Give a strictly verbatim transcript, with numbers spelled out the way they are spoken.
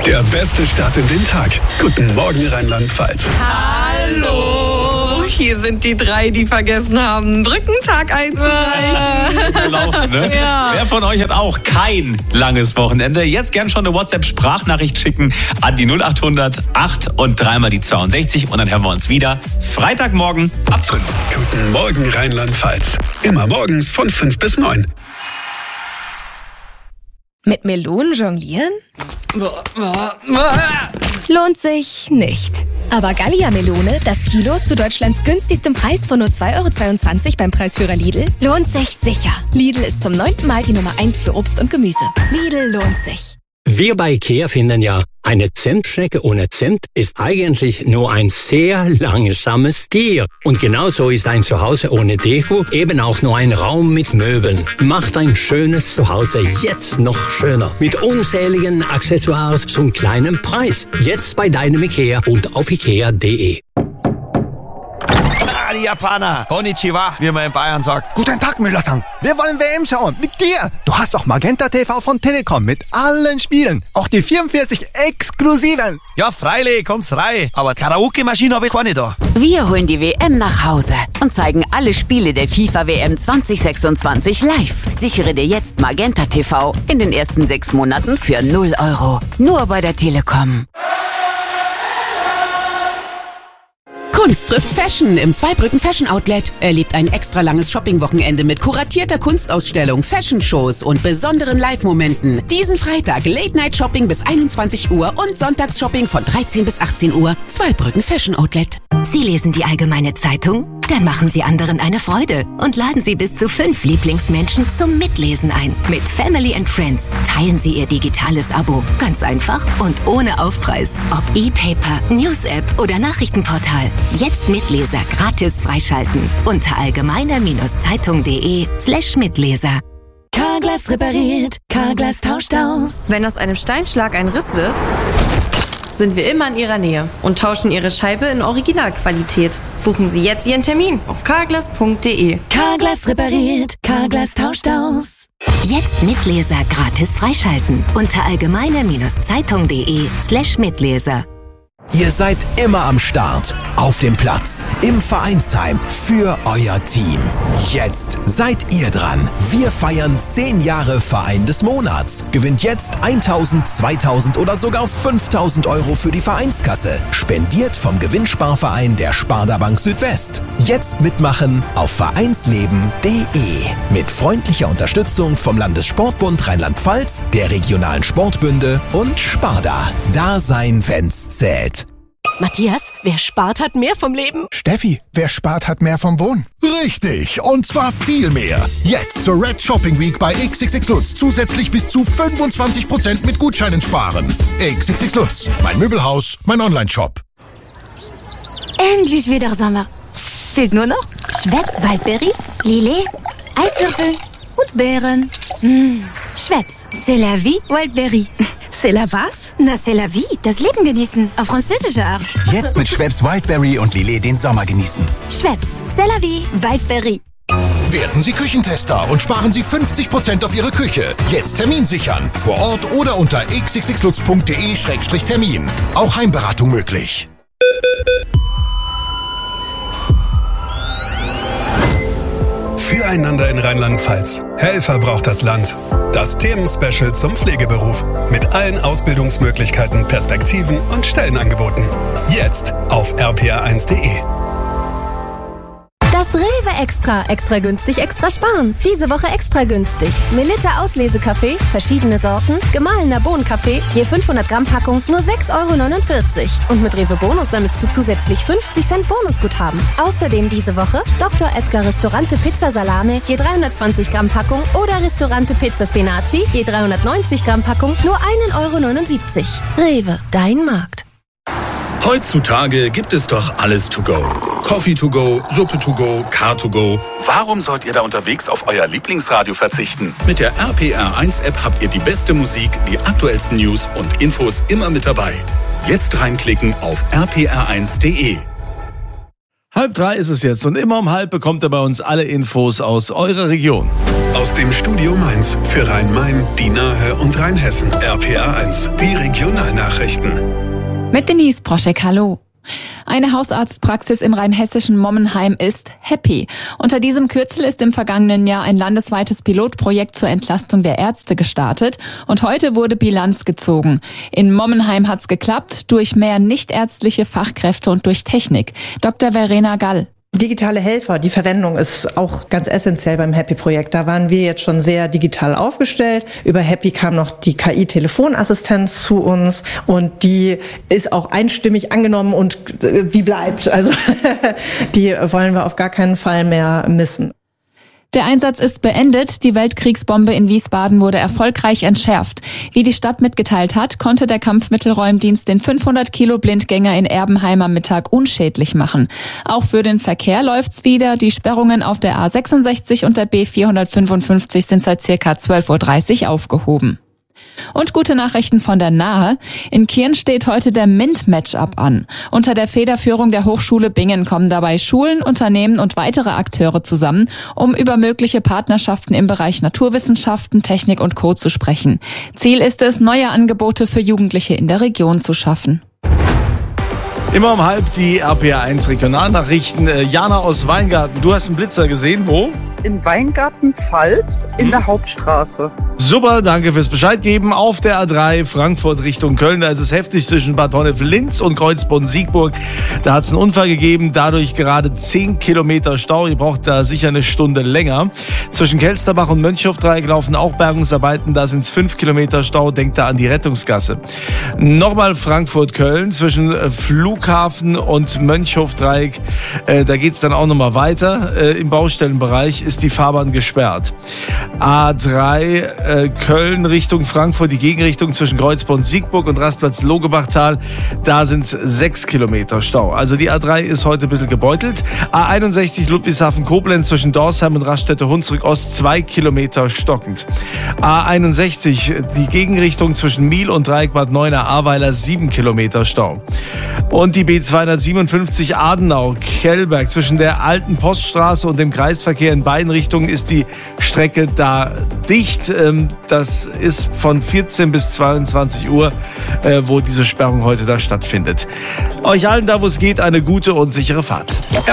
Der beste Start in den Tag. Guten Morgen, Rheinland-Pfalz. Hallo, hier sind die drei, die vergessen haben, Brückentag einzureichen. Laufen, ne? Ja. Wer von euch hat auch kein langes Wochenende? Jetzt gern schon eine WhatsApp-Sprachnachricht schicken an die null acht hundert acht und dreimal die zweiundsechzig und dann hören wir uns wieder Freitagmorgen ab fünf. Guten Morgen, Rheinland-Pfalz. Immer morgens von fünf bis neun. Mit Melonen jonglieren? Lohnt sich nicht. Aber Gallia-Melone, das Kilo zu Deutschlands günstigstem Preis von nur zwei Euro zweiundzwanzig beim Preisführer Lidl, lohnt sich sicher. Lidl ist zum neunten Mal die Nummer eins für Obst und Gemüse. Lidl lohnt sich. Wir bei IKEA finden ja, eine Zimtschnecke ohne Zimt ist eigentlich nur ein sehr langsames Tier. Und genauso ist ein Zuhause ohne Deko eben auch nur ein Raum mit Möbeln. Macht ein schönes Zuhause jetzt noch schöner. Mit unzähligen Accessoires zum kleinen Preis. Jetzt bei deinem IKEA und auf ikea punkt de. Ah, die Japaner. Konnichiwa, wie man in Bayern sagt. Guten Tag, Müller-san. Wir wollen W M schauen. Mit dir. Du hast auch Magenta T V von Telekom mit allen Spielen. Auch die vierundvierzig exklusiven. Ja, freilich, kommt's rein. Aber Karaoke-Maschine habe ich keine da. Wir holen die W M nach Hause und zeigen alle Spiele der FIFA W M zwanzig sechsundzwanzig live. Sichere dir jetzt Magenta T V in den ersten sechs Monaten für null Euro. Nur bei der Telekom. Kunst trifft Fashion im Zweibrücken Fashion Outlet. Erlebt ein extra langes Shoppingwochenende mit kuratierter Kunstausstellung, Fashion-Shows und besonderen Live-Momenten. Diesen Freitag Late-Night-Shopping bis einundzwanzig Uhr und Sonntagsshopping von dreizehn bis achtzehn Uhr. Zweibrücken Fashion Outlet. Sie lesen die Allgemeine Zeitung? Dann machen Sie anderen eine Freude und laden Sie bis zu fünf Lieblingsmenschen zum Mitlesen ein. Mit Family and Friends teilen Sie Ihr digitales Abo. Ganz einfach und ohne Aufpreis. Ob E-Paper, News-App oder Nachrichtenportal. Jetzt Mitleser gratis freischalten. Unter allgemeine-zeitung.de slash Mitleser. Carglass repariert, Carglass tauscht aus. Wenn aus einem Steinschlag ein Riss wird, sind wir immer in Ihrer Nähe und tauschen Ihre Scheibe in Originalqualität. Buchen Sie jetzt Ihren Termin auf carglass punkt de. Carglass repariert, Carglass tauscht aus. Jetzt Mitleser gratis freischalten. Unter allgemeine-zeitung.de slash Mitleser. Ihr seid immer am Start, auf dem Platz, im Vereinsheim, für euer Team. Jetzt seid ihr dran. Wir feiern zehn Jahre Verein des Monats. Gewinnt jetzt tausend, zweitausend oder sogar fünftausend Euro für die Vereinskasse. Spendiert vom Gewinnsparverein der Sparda Bank Südwest. Jetzt mitmachen auf vereinsleben punkt de. Mit freundlicher Unterstützung vom Landessportbund Rheinland-Pfalz, der regionalen Sportbünde und Sparda. Da sein, wenn's zählt. Matthias, wer spart, hat mehr vom Leben. Steffi, wer spart, hat mehr vom Wohnen. Richtig, und zwar viel mehr. Jetzt zur Red Shopping Week bei X X X Lutz zusätzlich bis zu fünfundzwanzig Prozent mit Gutscheinen sparen. X X X Lutz, mein Möbelhaus, mein Online-Shop. Endlich wieder Sommer. Fehlt nur noch Schweppes Waldberry, Lillet, Eiswürfel und Beeren. Mmh. Schweppes, c'est la vie, Waldberry. C'est la was? Na, c'est la vie, das Leben genießen. Auf französische Art. Jetzt mit Schweppes Wildberry und Lillet den Sommer genießen. Schweppes, c'est la vie, Waldberry. Werden Sie Küchentester und sparen Sie fünfzig Prozent auf Ihre Küche. Jetzt Termin sichern. Vor Ort oder unter x x x lutz punkt de Schrägstrich Termin. Auch Heimberatung möglich. Füreinander in Rheinland-Pfalz. Helfer braucht das Land. Das Themenspecial zum Pflegeberuf. Mit allen Ausbildungsmöglichkeiten, Perspektiven und Stellenangeboten. Jetzt auf r p r eins punkt de. Das Rewe Extra. Extra günstig, extra sparen. Diese Woche extra günstig. Melitta Auslesekaffee, verschiedene Sorten, gemahlener Bohnenkaffee, je fünfhundert Gramm Packung, nur sechs Euro neunundvierzig. Und mit Rewe Bonus sammelst du zusätzlich fünfzig Cent Bonusguthaben. Außerdem diese Woche Doktor Edgar Ristorante Pizza Salame, je dreihundertzwanzig Gramm Packung oder Ristorante Pizza Spinaci, je dreihundertneunzig Gramm Packung, nur ein Euro neunundsiebzig. Rewe, dein Markt. Heutzutage gibt es doch alles to go. Coffee to go, Suppe to go, Car to go. Warum sollt ihr da unterwegs auf euer Lieblingsradio verzichten? Mit der R P R eins App habt ihr die beste Musik, die aktuellsten News und Infos immer mit dabei. Jetzt reinklicken auf r p r eins punkt de. Halb drei ist es jetzt und immer um halb bekommt ihr bei uns alle Infos aus eurer Region. Aus dem Studio Mainz für Rhein-Main, die Nahe und Rheinhessen. R P R eins, die Regionalnachrichten. Mit Denise Proschek, hallo. Eine Hausarztpraxis im rheinhessischen Mommenheim ist happy. Unter diesem Kürzel ist im vergangenen Jahr ein landesweites Pilotprojekt zur Entlastung der Ärzte gestartet und heute wurde Bilanz gezogen. In Mommenheim hat's geklappt, durch mehr nichtärztliche Fachkräfte und durch Technik. Doktor Verena Gall. Digitale Helfer, die Verwendung ist auch ganz essentiell beim Happy-Projekt. Da waren wir jetzt schon sehr digital aufgestellt. Über Happy kam noch die K I-Telefonassistenz zu uns und die ist auch einstimmig angenommen und die bleibt. Also die wollen wir auf gar keinen Fall mehr missen. Der Einsatz ist beendet. Die Weltkriegsbombe in Wiesbaden wurde erfolgreich entschärft. Wie die Stadt mitgeteilt hat, konnte der Kampfmittelräumdienst den fünfhundert Kilo Blindgänger in Erbenheim am Mittag unschädlich machen. Auch für den Verkehr läuft's wieder. Die Sperrungen auf der A sechsundsechzig und der B vierhundertfünfundfünfzig sind seit circa zwölf Uhr dreißig aufgehoben. Und gute Nachrichten von der Nahe. In Kirn steht heute der MINT-Matchup an. Unter der Federführung der Hochschule Bingen kommen dabei Schulen, Unternehmen und weitere Akteure zusammen, um über mögliche Partnerschaften im Bereich Naturwissenschaften, Technik und Co. zu sprechen. Ziel ist es, neue Angebote für Jugendliche in der Region zu schaffen. Immer um halb die R P R eins Regionalnachrichten. Äh, Jana aus Weingarten, du hast einen Blitzer gesehen, wo? In Weingarten-Pfalz, in der Hauptstraße. Super, danke fürs Bescheid geben. Auf der A drei Frankfurt Richtung Köln, da ist es heftig zwischen Bad Honnef-Linz und Kreuzbonn-Siegburg. Da hat es einen Unfall gegeben, dadurch gerade zehn Kilometer Stau. Ihr braucht da sicher eine Stunde länger. Zwischen Kelsterbach und Mönchhofdreieck laufen auch Bergungsarbeiten, da sind es fünf Kilometer Stau. Denkt da an die Rettungsgasse. Nochmal Frankfurt-Köln zwischen Flughafen und Mönchhofdreieck. Äh, da geht's dann auch nochmal weiter. Äh, Im Baustellenbereich ist die Fahrbahn gesperrt. A drei äh, Köln Richtung Frankfurt, die Gegenrichtung zwischen Kreuzbonn-Siegburg und Rastplatz Logebachtal, da sind es sechs Kilometer Stau. Also die A drei ist heute ein bisschen gebeutelt. A einundsechzig Ludwigshafen-Koblenz zwischen Dorsheim und Raststätte-Hunsrück-Ost, zwei Kilometer stockend. A einundsechzig, die Gegenrichtung zwischen Miel und Dreieck-Bad Neuenahr-Ahrweiler, sieben Kilometer Stau. Und die B zweihundertsiebenundfünfzig Adenau-Kellberg zwischen der alten Poststraße und dem Kreisverkehr in beiden Richtungen ist die Strecke da dicht. Das ist von vierzehn bis zweiundzwanzig Uhr, wo diese Sperrung heute da stattfindet. Euch allen, da wo es geht, eine gute und sichere Fahrt.